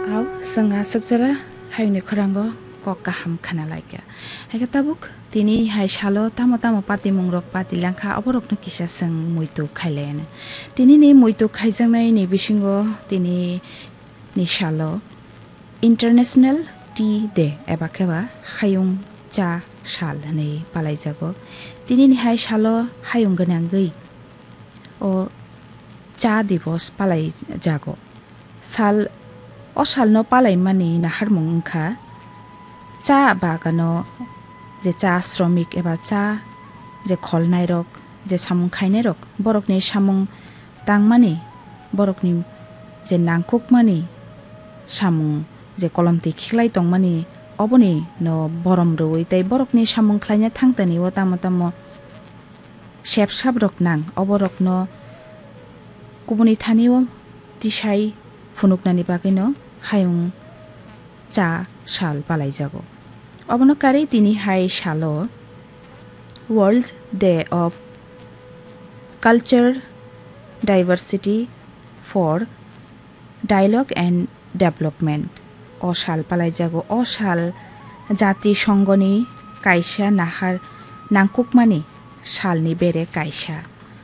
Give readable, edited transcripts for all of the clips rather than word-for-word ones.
Hau sanga sakjara haini khorango kok kaham khana laika haika tabuk tini hai shalo tamo pati mungrok pati langkha oborok no kisa seng muitu khailen tini ni muitu khaijangnai ni bisingo tini ni shalo International Tea Day eba kheba hayung cha shal nei palaijago tini ni hai shalo hayung ganangui o cha divos palai jago sal o salno palai mani nahar mungkha cha bagano je cha শ্রমিক eba cha je kholnai rok je samung khainai rok borokni samung tangmani borokni je nangkukmani samung je kolomti khiklai tongmani oboni no borom roi tai borokni samung khlaina thangtani o tamo shep sab rok nang oborok no kubuni thanio tisai phunuknani bagino hayung cha shal palai jago obono kari tini hai shalo World Day of Culture Diversity for Dialogue and Development o shal palai jago o shal jati songoni kaisa nahar nangkukmani shalni bere kaisa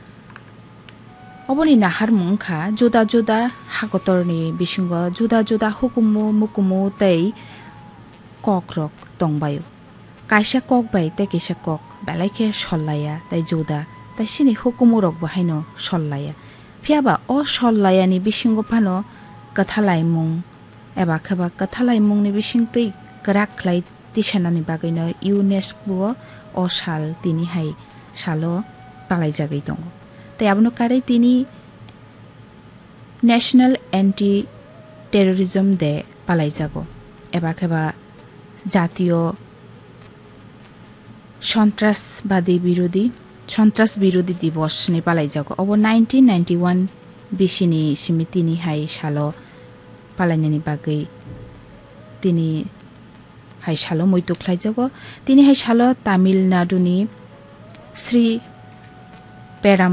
oboni nahar mungkha juda juda hagotorni bisingo juda juda hukumu mukumu tei kokrok tongbayo kaisa kok bai te kisa kok belaike sollaya tai juda tai sini hukumurok bahaino sollaya phiaba o sollaya ni bisingo phano kathalai mung eba khaba kathalai mung ni bisingtei karak khlai tisanani bagaino UNESCO o sal tini hai salo palai jagai tongo tai abno kare tini National Anti-Terrorism Day palai jago eba khaba জাতীয় সন্ত্রাস বিরোধী দিবস নে পালাই যাগো of 1991 বিশিনি সিমিতিনি high সালো পালাইনানি বাগৈ তিনি high সালো মইতো খ্লাই যাগো তিনি হাই সালো তামিলনাডুনি শ্রী পেরাম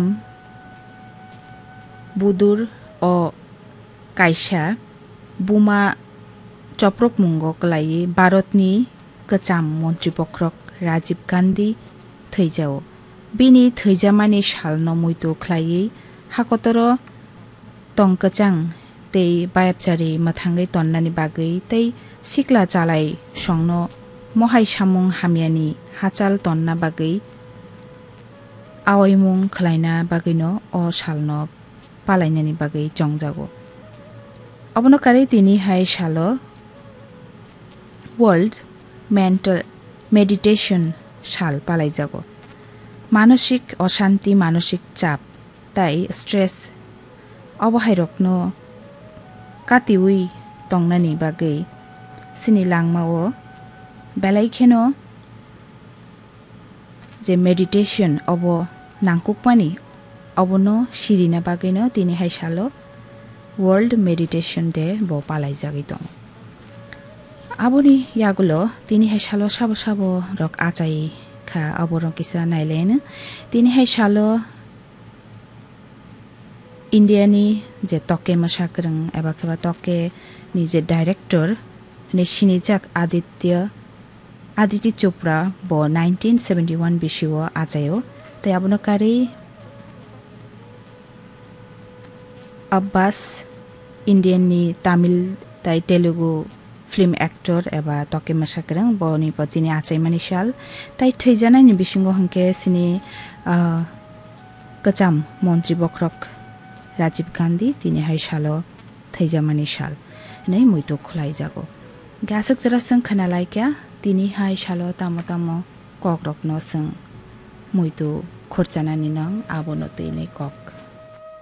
বুদুর ও কাইসা বুমা চপ্রক মুঙ্গ কলাই ভারতনি কচাম মন্ত্রী পক্রক রাজীব গান্ধী থৈজাও বিনি থৈজামানি সালনো মুইতো খ্লাই হাকতর টংকচাং তৈ বায়াবচারি মাথাঙ্গৈ তন্নানি বাগৈ তৈ সিকলা চালাই সংনো মহাই সামুং হামিয়ানি হাচাল তন্না বাগৈ আওয়াইমুং খলাইনা বাগৈনো অ সালনো পালাইনানি বাগৈ চংজাগো অবনকারে তিনি হাই সালো World Mental Meditation সাল পালাই যাগো মানসিক অশান্তি মানসিক চাপ তাই স্ট্রেস অবহাইরকনো কাতিউই তংনানি বাগৈ সিনি langmao বেলাইখেনো যে মেডিটেশন অব নাংকুকমানি অবনো সিরিনা বাগৈনো তিনি হাই সালো World Meditation Day bo palai jagai tong aboni yagulo tini hai salo sabo rok achai kha aborong kisa nailen tini hai salo Indiani je toke masakrang eba khaba toke ni je director ni sinijak Aditi Chopra bo 1971 bishiwo achayo tai abono kari Abbas Indian ni Tamil tai Telugu film actor eba toke masakrang boni patini achai manishal tai thejana ni bisingo hangke sini kacham মন্ত্রী বক্রক রাজীব গান্ধী তিনি high সালো thejamani sal nei muito khulai jago gasuk jara sang khana laikya তিনি high সালো tamo kokrok no sang muito khorchana ni nang abono tei nei kok